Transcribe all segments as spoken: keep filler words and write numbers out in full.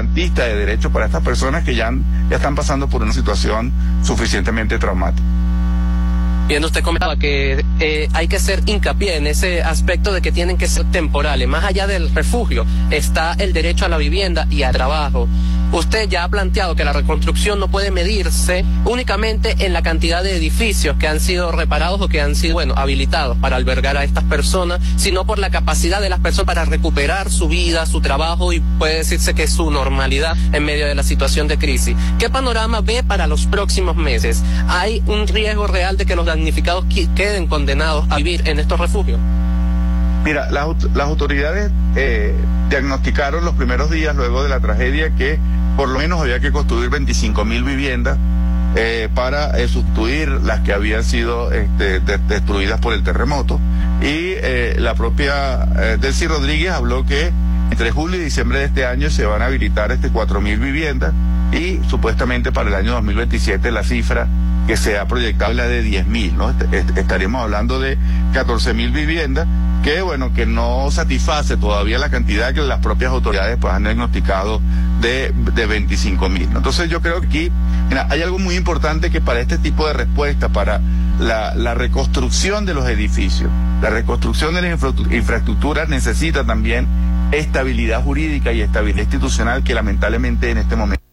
garantista de derechos para estas personas que ya, han, ya están pasando por una situación suficientemente traumática. Bien, usted comentaba que eh, hay que hacer hincapié en ese aspecto de que tienen que ser temporales. Más allá del refugio está el derecho a la vivienda y al trabajo. Usted ya ha planteado que la reconstrucción no puede medirse únicamente en la cantidad de edificios que han sido reparados o que han sido, bueno, habilitados para albergar a estas personas, sino por la capacidad de las personas para recuperar su vida, su trabajo y puede decirse que su normalidad en medio de la situación de crisis. ¿Qué panorama ve para los próximos meses? ¿Hay un riesgo real de que los damnificados queden condenados a vivir en estos refugios? Mira, las, las autoridades eh, diagnosticaron los primeros días luego de la tragedia que por lo menos había que construir veinticinco mil viviendas eh, para eh, sustituir las que habían sido este, de, destruidas por el terremoto. Y eh, la propia eh, Delcy Rodríguez habló que entre julio y diciembre de este año se van a habilitar este cuatro mil viviendas y supuestamente para el año dos mil veintisiete la cifra que se ha proyectado es la de diez mil, ¿no? Est estaríamos hablando de catorce mil viviendas que, bueno, que no satisface todavía la cantidad que las propias autoridades pues han diagnosticado de, de veinticinco mil, ¿no? Entonces yo creo que aquí, mira, hay algo muy importante que para este tipo de respuesta, para la, la reconstrucción de los edificios, la reconstrucción de las infra infraestructuras necesita también estabilidad jurídica y estabilidad institucional que lamentablemente en este momento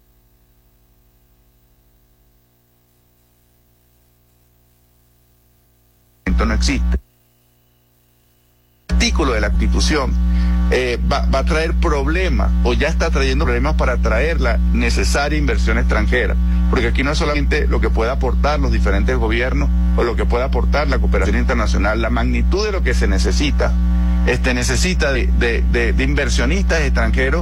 no existe. El artículo de la Constitución eh, va, va a traer problemas o ya está trayendo problemas para traer la necesaria inversión extranjera, porque aquí no es solamente lo que pueda aportar los diferentes gobiernos o lo que pueda aportar la cooperación internacional, la magnitud de lo que se necesita, este necesita de, de, de, de inversionistas extranjeros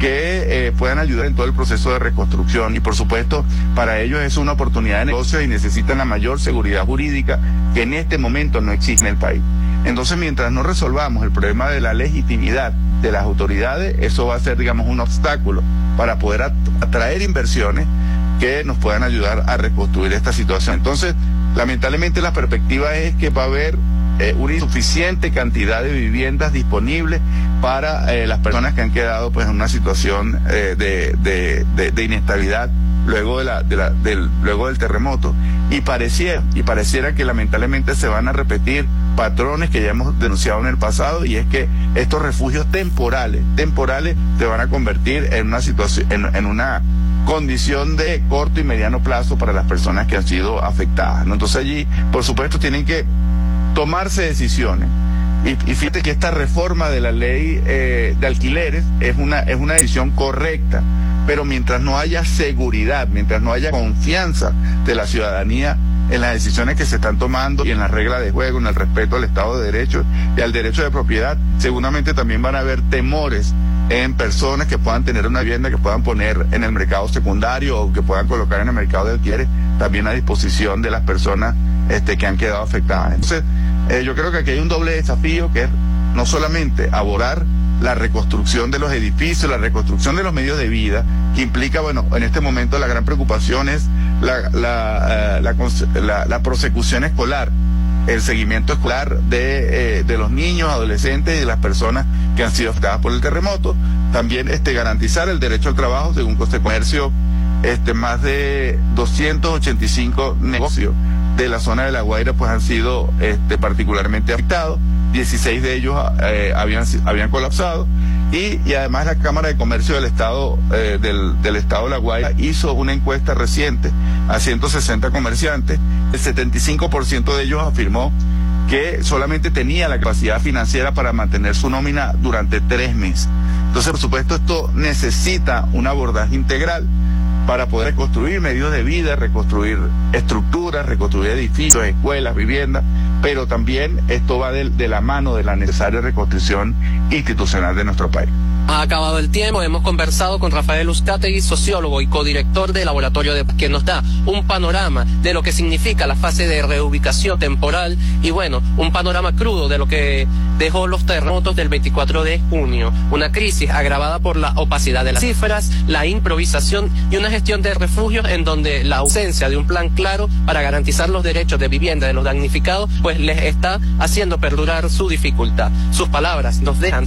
que eh, puedan ayudar en todo el proceso de reconstrucción y por supuesto para ellos es una oportunidad de negocio y necesitan la mayor seguridad jurídica que en este momento no existe en el país. Entonces mientras no resolvamos el problema de la legitimidad de las autoridades, eso va a ser, digamos, un obstáculo para poder atraer inversiones que nos puedan ayudar a reconstruir esta situación. Entonces lamentablemente la perspectiva es que va a haber Eh, una insuficiente cantidad de viviendas disponibles para eh, las personas que han quedado pues en una situación eh, de, de, de, de inestabilidad luego de la, de la, del, luego del terremoto y pareciera y pareciera que lamentablemente se van a repetir patrones que ya hemos denunciado en el pasado y es que estos refugios temporales temporales se van a convertir en una situación en, en una condición de corto y mediano plazo para las personas que han sido afectadas, ¿no? Entonces allí por supuesto tienen que tomarse decisiones y, y fíjate que esta reforma de la ley eh, de alquileres es una es una decisión correcta, pero mientras no haya seguridad, mientras no haya confianza de la ciudadanía en las decisiones que se están tomando y en las reglas de juego, en el respeto al Estado de Derecho y al derecho de propiedad, seguramente también van a haber temores en personas que puedan tener una vivienda que puedan poner en el mercado secundario o que puedan colocar en el mercado de alquileres también a disposición de las personas este, que han quedado afectadas. Entonces, eh, yo creo que aquí hay un doble desafío que es no solamente abordar la reconstrucción de los edificios, la reconstrucción de los medios de vida, que implica, bueno, en este momento la gran preocupación es la, la, uh, la, la, la prosecución escolar, el seguimiento escolar de, eh, de los niños, adolescentes y de las personas que han sido afectadas por el terremoto. También este, garantizar el derecho al trabajo, según Coste Comercio, este, más de doscientos ochenta y cinco negocios de la zona de La Guaira pues han sido este, particularmente afectados, dieciséis de ellos eh, habían, habían colapsado y, y además la Cámara de Comercio del Estado eh, del, del Estado de La Guaira hizo una encuesta reciente a ciento sesenta comerciantes, el setenta y cinco por ciento de ellos afirmó que solamente tenía la capacidad financiera para mantener su nómina durante tres meses. Entonces, por supuesto, esto necesita un abordaje integral para poder reconstruir medios de vida, reconstruir estructuras, reconstruir edificios, escuelas, viviendas, pero también esto va de, de la mano de la necesaria reconstrucción institucional de nuestro país. Ha acabado el tiempo, hemos conversado con Rafael Uzcategui, sociólogo y codirector del Laboratorio de Paz, que nos da un panorama de lo que significa la fase de reubicación temporal y bueno, un panorama crudo de lo que dejó los terremotos del veinticuatro de junio, una crisis agravada por la opacidad de las cifras, la improvisación y una gestión de refugios en donde la ausencia de un plan claro para garantizar los derechos de vivienda de los damnificados pues les está haciendo perdurar su dificultad. Sus palabras nos dejan